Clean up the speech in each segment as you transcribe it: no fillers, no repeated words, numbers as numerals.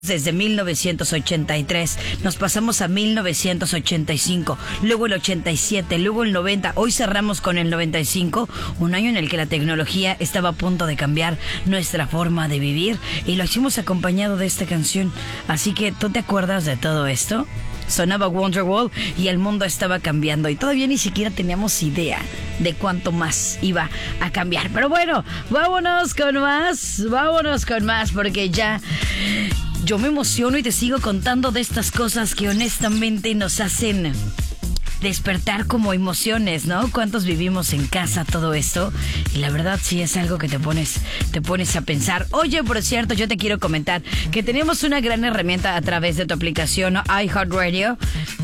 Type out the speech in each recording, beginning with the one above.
Desde 1983, nos pasamos a 1985, luego el 87, luego el 90, hoy cerramos con el 95, un año en el que la tecnología estaba a punto de cambiar nuestra forma de vivir y lo hicimos acompañado de esta canción. Así que, ¿tú te acuerdas de todo esto? Sonaba Wonderwall y el mundo estaba cambiando y todavía ni siquiera teníamos idea de cuánto más iba a cambiar. Pero bueno, vámonos con más, porque ya... Yo me emociono y te sigo contando de estas cosas que honestamente nos hacen despertar como emociones, ¿no? ¿Cuántos vivimos en casa todo esto? Y la verdad sí es algo que te pones a pensar. Oye, por cierto, yo te quiero comentar que tenemos una gran herramienta a través de tu aplicación iHeartRadio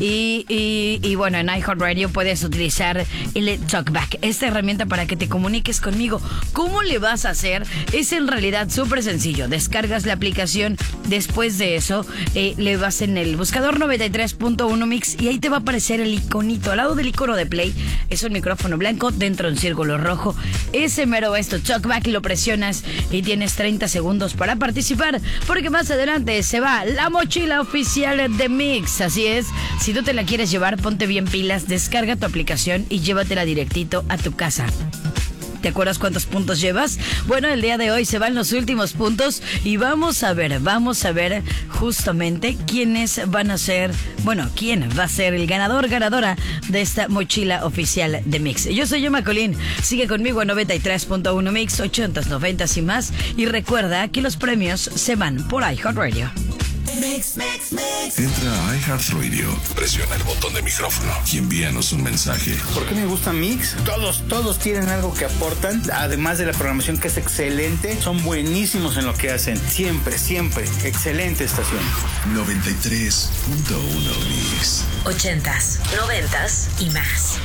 y bueno, en iHeartRadio puedes utilizar el TalkBack, esta herramienta para que te comuniques conmigo. ¿Cómo le vas a hacer? Es en realidad súper sencillo. Descargas la aplicación, después de eso le vas en el buscador 93.1 Mix y ahí te va a aparecer el icono. Al lado del icono de play es un micrófono blanco, dentro un círculo rojo. Ese mero esto, TalkBack, lo presionas y tienes 30 segundos para participar, porque más adelante se va la mochila oficial de Mix. Así es, si tú te la quieres llevar, ponte bien pilas, descarga tu aplicación y llévatela directito a tu casa. ¿Te acuerdas cuántos puntos llevas? Bueno, el día de hoy se van los últimos puntos y vamos a ver justamente quiénes van a ser, bueno, quién va a ser el ganadora de esta mochila oficial de Mix. Yo soy Yoma Colín, sigue conmigo a 93.1 Mix, 80s, 90s y más, y recuerda que los premios se van por iHeartRadio. Mix. Entra a iHeartRadio, presiona el botón de micrófono y envíanos un mensaje. ¿Por qué me gusta Mix? Todos tienen algo que aportan, además de la programación que es excelente, son buenísimos en lo que hacen, siempre, excelente estación. 93.1 Mix. 80s, 90s y más.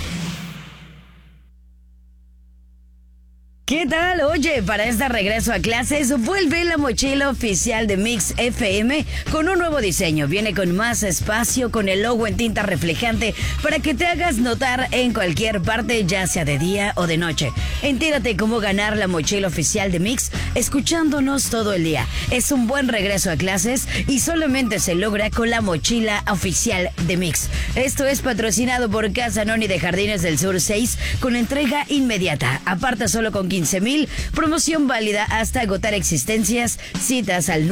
¿Qué tal? Oye, para este regreso a clases, vuelve la mochila oficial de Mix FM con un nuevo diseño. Viene con más espacio, con el logo en tinta reflejante para que te hagas notar en cualquier parte, ya sea de día o de noche. Entérate cómo ganar la mochila oficial de Mix escuchándonos todo el día. Es un buen regreso a clases y solamente se logra con la mochila oficial de Mix. Esto es patrocinado por Casa Noni de Jardines del Sur 6 con entrega inmediata. Aparta solo con 15,000, promoción válida hasta agotar existencias, citas al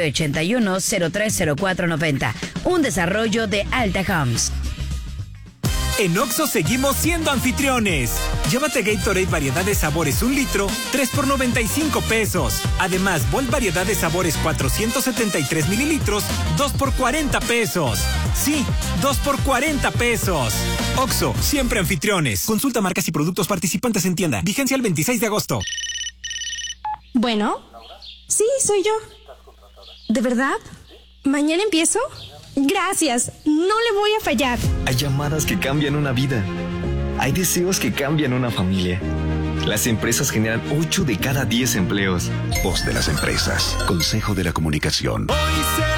9981-030490, un desarrollo de Alta Homes. En Oxxo seguimos siendo anfitriones. Llévate Gatorade variedad de sabores 1 litro, 3 por 95 pesos. Además, Volt variedad de sabores 473 mililitros, 2 por 40 pesos. Sí, 2 por 40 pesos. Oxxo, siempre anfitriones. Consulta marcas y productos participantes en tienda. Vigencia el 26 de agosto. Bueno, sí, soy yo. ¿De verdad? ¿Mañana empiezo? Gracias, no le voy a fallar. Hay llamadas que cambian una vida. Hay deseos que cambian una familia. Las empresas generan 8 de cada 10 empleos. Voz de las empresas. Consejo de la Comunicación. Hoy se